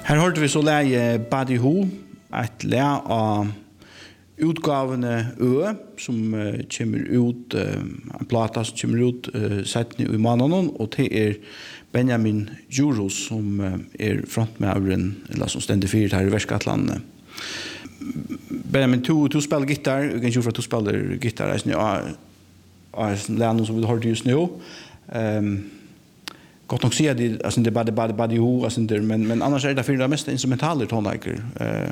Her hørte vi så läge Buddy Who, et læ av utgavene Ø, som kommer ut, en plata som kommer ut settene i måneden, og det Benjamin Juros, som frontmaveren, eller som stender fyrt her i Verskatlandet. Benjamin, du spiller gitar, jeg kan ikke for at du spiller gitar, og lærne som vi hørte just nå. Gott nog säga det alltså det bara ju alltså men annars är det för det mesta instrumentaler tonlager.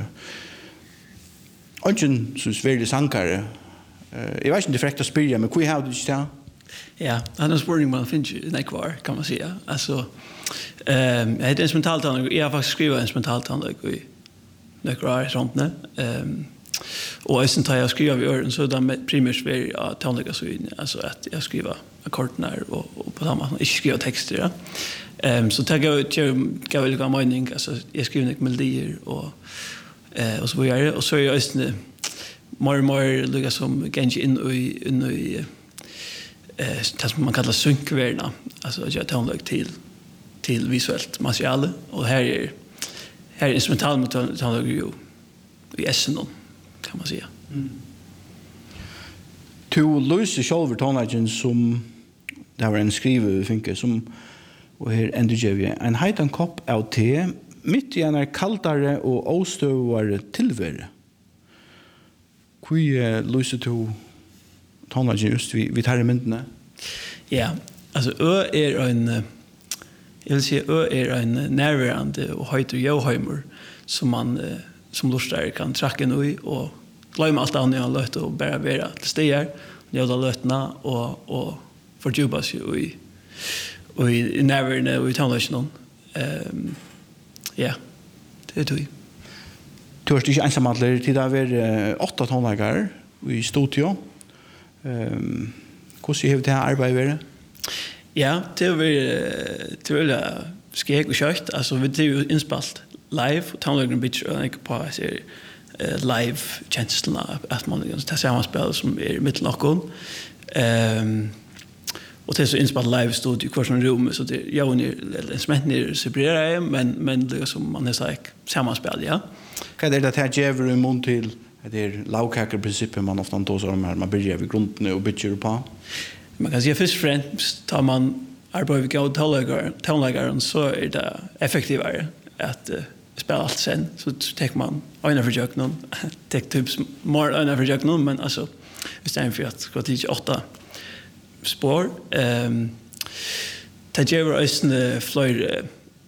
Ungen så är väldigt sankare. Jag vet inte det fräkta spela men hur har du det? Ja, annars wording man finns ju kvar kan man säga. Alltså jag hade instrumentalt tonlager. Jag har faktiskt skrivit instrumentalt tonlager i några sånt ne. Och sen tar jag skriva i öron så där primärt för tonlager så alltså att jag skriver akkordene og på samme måte ikke skriver tekster. Ja. Så det gav veldig god mening. Altså, jeg skriver noen melodier og så videre. Og så er jeg også mer og mer lukket som gengjør inn i det som man kallar synkverna. Altså at jeg tar til visuelt materiale. Og her er instrumental med tonlager jo i essen, kan man säga. Du løser selv tonlagen som det var en skrive, finke, som og her ender gjør vi en heitan kopp av te, midt i en kaldare og avstøvare tilvære. Hvor løser du tonlagen just vi tar i myndene? Ja, altså jeg vil si en nærværende og høyt og jøvheimer som man som lustar kan trakke noe og glömma allt annat jag lött och bara vara till stigar njöda lötna och fördjupa sig i närvarande och i tonlagen. Ja, det är det. Du har inte ensam till det är 8 tonlager i studio. Hur ser det här arbetet vara? Ja, det är skeg och kött. Alltså vi det ju inspalt live och tonlagen bitch och inte på sig live känslan att man tar sammanspel som är mitt lockon. Och det är så inspelat live studio kvar som rum så det jag och instrumenten separerar men det som man har sagt sammanspel ja. Kan det här ge i mun till det lagkakerprincipen man ofta tar så här man börjar vid grunden och bygger på. Man kan säga först främst tar man arbetar vid god tonläggaren så är det effektivare att spela allt sen så tar man ena för jöknon tar typ mer ena för jöknon men alltså istället för att gå till 8 spår det ger oss en fler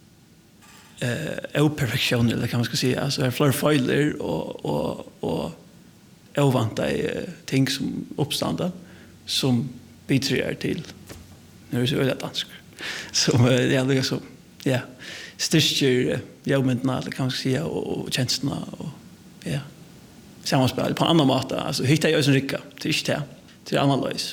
operfektion eller kan man ska säga alltså fler filer och ovanta ting som uppståndar som bidrar till när det så är dansk som ja det är så ja styrker jobben eller kan man säga och tjänsterna och ja sammanspel på andra måter alltså hitta jag som rycka till analys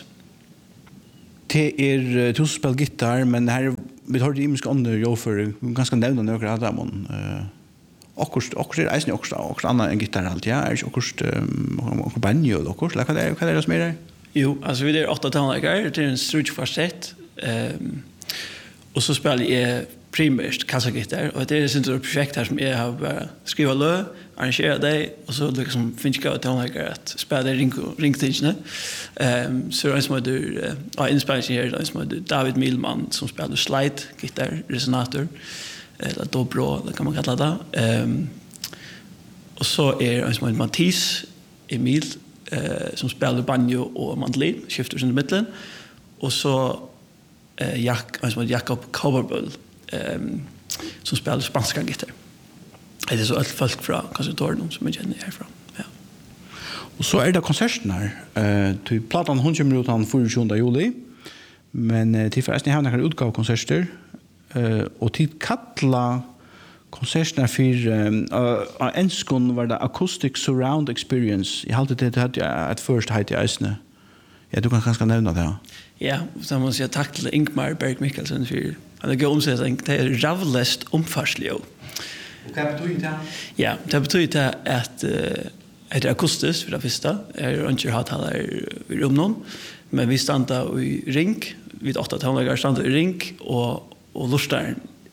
det du spelar gitarr men här vi har det ju mycket andra jobb för ganska nämna några av dem och är det också andra än gitarr allt ja är också banjo och också vad är det som är det jo alltså vi är 8 tonlager det är en structure facet och så spelar jag primärt kassagitarr och det är ett projekt här som jag har skrivit lö arrangera det och så liksom finns jag tonlager att spela ringtingarna så är som du inspiration här som David Milman som spelar slide gitarr resonator eller dobro eller kan man kalla det och så är det som Mattis Emil som spelar banjo och mandolin skiftar sin mitten och så Jakob Coverbull som spelar spanska gitarr. Det är så ett folk från konservatorium som jag känner härifrån. Ja. Och så är det konserten här. Till platan hon kommer ut den 24 juli. Men till förresten har några utgåvkonserter och till kalla konserterna för enskon var det acoustic surround experience. Jag hade det hade ett först height i Eisne. Ja, du kan kanske nämna det. Ja, så måste jag tacka Ingmar Berg Mikkelsen för han har gått omsättning till ravlest omfarslig. Och vad betyder det? Ja, det betyder att det är akustiskt för det första. Jag inte har talat i rummen, men vi stannar i ring, vid 8 tonlager stannar i ring och lustar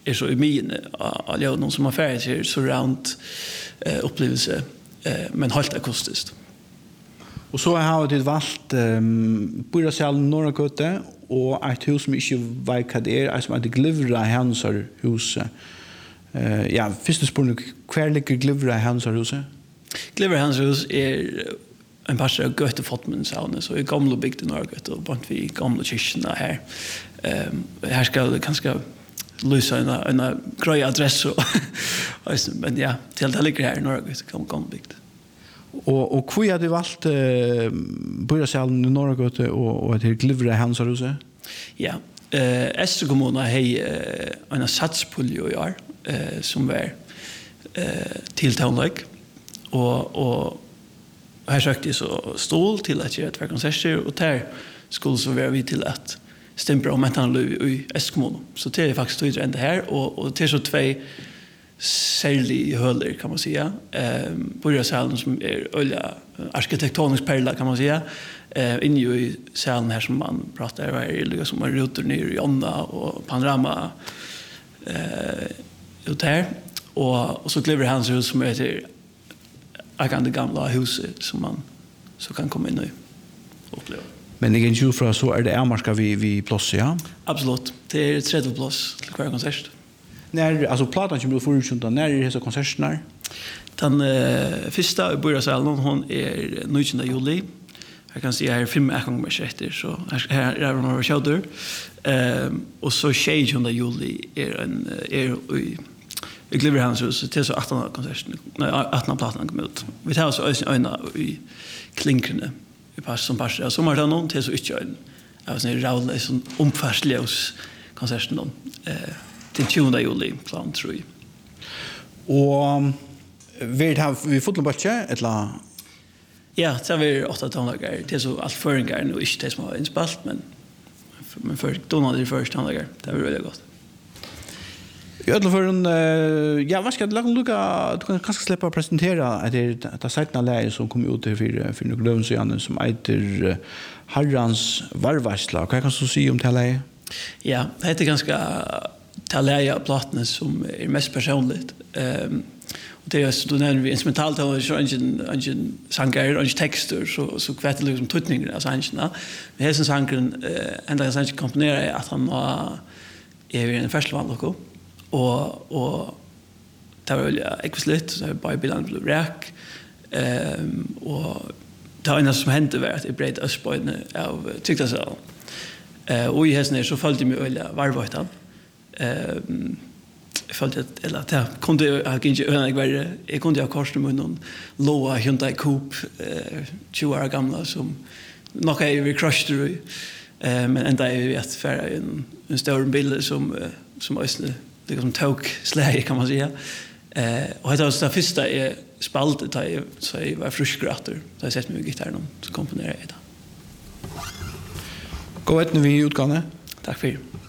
så i mine av någon som har färdigt till surround upplevelse men helt akustiskt. Och så har det valt Byrasalen Norrgöte och ett hus som inte vet vad det är, som heter Glivra Hansar huset. Ja, första spåret, hver ligger Glivra Hansar huset? Glivra Hansar hus är en par av Götefottmensavne, så i gamla bygd i Norrgöte och bort vi gamla kyrkorna här. Här ska det ganska lysa en gröj adress men ja, till det ligger här i Norrgöte, gamla bygd. Och hur har du valt Byrasalen i Norrgöte och till Glivra Hansar huset? Ja, Estre kommuna har en satspulje i år som var till townlike och här sökte jag så stål till att göra två konserter och där skulle så vara vi till att stämpla om att han i Estre kommuna. Så det är faktiskt tydligt ända här och det är så två särlig höller kan man säga. Byrasalen som är olja arkitektonisk perla kan man säga. Inne i salen här som man pratar är som man ruter ner i Jonna och panorama ut här. Och så Glivra Hansar hus som är det gamla huset som man så kan komma in och uppleva. Men igen jufra så är det Amarska vi plus ja. Absolut. Det är 30 plus till hver konsert. När alltså platan som du får ut när är dessa konserterna? Den första i Byrasalen hon är 19 juli. Jag kan säga här 5 gånger så här är några shoulder. Och så 20 juli är i Glivra Hansar hus till så 18 konserten. Nej, 18 platan kom ut. Vi tar så öarna i klinkrene. Vi passar som passar. Så man tar någon till så inte en. Jag var raula som omfärdslös konserten då. Till 20 juli plan 3. Och vi fått något bättre eller? Ja, det var 8 tonlager. Det är så allt föringar nu inte det som har inspalt men för Donald är först tonlager. Det var väldigt gott. Jag för en ja, vad ska det lucka du kan kanske släppa presentera det sajtna läge som kom ut för några lövn så som heter Harrans varvarsla. Vad kan du säga om det läge? Ja, det är ganska taläja plattan som är mest personligt. Och det är så då när vi instrumentalt har så ingen sånger och texter så kvätt det liksom tutningen av sångerna. Men här sångaren ända sen komponerar att han var i en festival och det var väl ekvisligt så bara bilen blev räck och det var en som hände var att det bred östböjne av tyckte så. Och i hästen så följde mig öliga varvöjtan. Jag följde att eller det kunde jag inte öna värre. Jag kunde ha korsat med någon Loa Hyundai Coupe 20 år gamla som nog är vi crushed men ända är vi att färra en stor bil som östne liksom tog släge kan man säga. Och det var så första är spaltet så jag var fruskgratter. Så jag sett mig gitarren så komponerar jag det. Gå ett nu vi utgående. Tack för det.